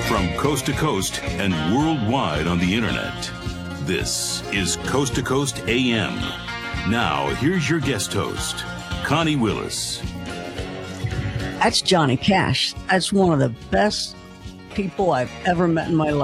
From coast to coast and worldwide on the internet, this is Coast to Coast AM. Now, here's your guest host, Connie Willis. That's Johnny Cash. That's one of the best people I've ever met in my life.